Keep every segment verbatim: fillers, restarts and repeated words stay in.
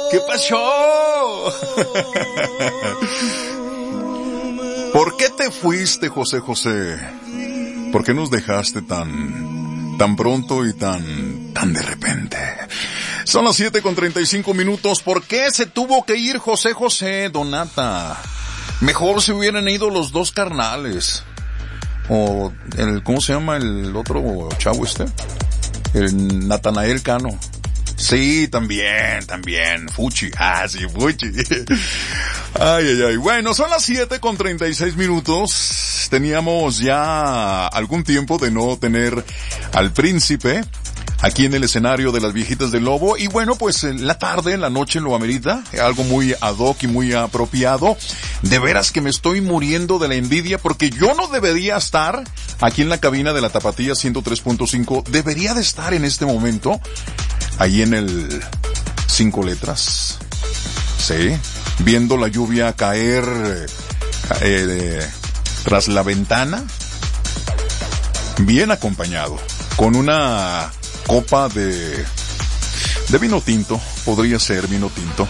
¿Qué pasó? ¿Por qué te fuiste, José José? ¿Por qué nos dejaste tan, tan pronto y tan, tan de repente? Son las siete con treinta y cinco minutos. ¿Por qué se tuvo que ir José José, Donata? Mejor se hubieran ido los dos carnales. O el, ¿cómo se llama el otro chavo este? El Natanael Cano. Sí, también, también. Fuchi. Ah, sí, Fuchi. Ay, ay, ay. Bueno, son las siete con treinta y seis minutos. Teníamos ya algún tiempo de no tener al príncipe aquí en el escenario de las Viejitas del Lobo. Y bueno, pues en la tarde, en la noche lo amerita. Algo muy ad hoc y muy apropiado. De veras que me estoy muriendo de la envidia porque yo no debería estar aquí en la cabina de la Tapatía ciento tres punto cinco. Debería de estar en este momento ahí en el Cinco Letras. Sí. Viendo la lluvia caer eh, tras la ventana. Bien acompañado. Con una copa de, de vino tinto, podría ser vino tinto,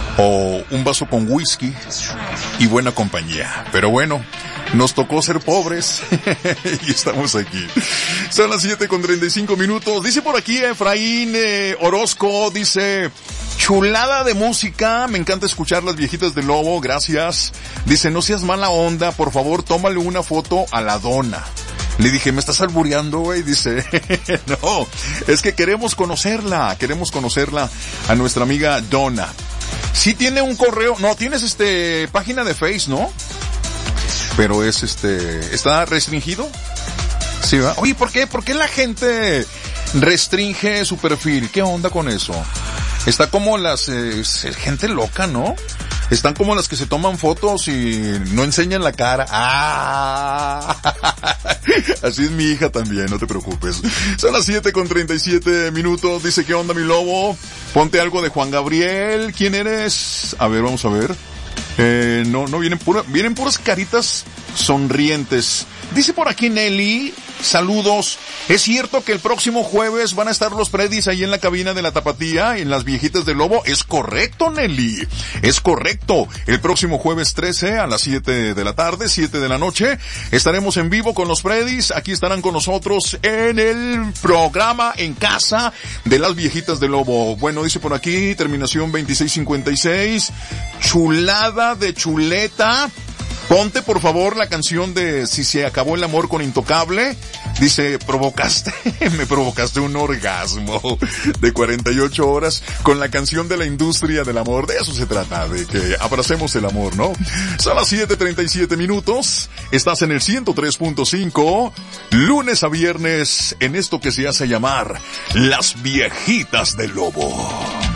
o un vaso con whisky y buena compañía. Pero bueno, nos tocó ser pobres y estamos aquí. Son las siete con treinta y cinco minutos. Dice por aquí Efraín eh, Orozco, dice, chulada de música, me encanta escuchar las Viejitas del Lobo, gracias. Dice, no seas mala onda, por favor, tómale una foto a la dona. Le dije, ¿me estás albureando, güey? Dice, no, es que queremos conocerla, queremos conocerla a nuestra amiga Donna. Sí tiene un correo, no, tienes este, página de Face, ¿no? Pero es este, ¿está restringido? Sí, ¿verdad? Oye, ¿por qué? ¿Por qué la gente restringe su perfil? ¿Qué onda con eso? Está como las, eh, gente loca, ¿no? Están como las que se toman fotos y no enseñan la cara. ¡Ah! Así es mi hija también, no te preocupes. Son las siete con treinta y siete minutos. Dice, ¿qué onda, mi lobo? Ponte algo de Juan Gabriel. ¿Quién eres? A ver, vamos a ver. Eh, no, no, vienen pura, vienen puras caritas sonrientes. Dice por aquí Nelly, saludos. ¿Es cierto que el próximo jueves van a estar los Predis ahí en la cabina de la Tapatía, en las Viejitas del Lobo? Es correcto, Nelly. Es correcto. El próximo jueves trece a las siete de la tarde, siete de la noche, estaremos en vivo con los Predis. Aquí estarán con nosotros en el programa En Casa de las Viejitas del Lobo. Bueno, dice por aquí, terminación veintiséis cincuenta y seis. Chulada de chuleta. Ponte por favor la canción de Si se acabó el amor con Intocable. Dice, provocaste, me provocaste un orgasmo de cuarenta y ocho horas con la canción de la industria del amor. De eso se trata, de que abracemos el amor, ¿no? Son las siete treinta y siete minutos. Estás en el ciento tres punto cinco, lunes a viernes, en esto que se hace llamar Las Viejitas del Lobo.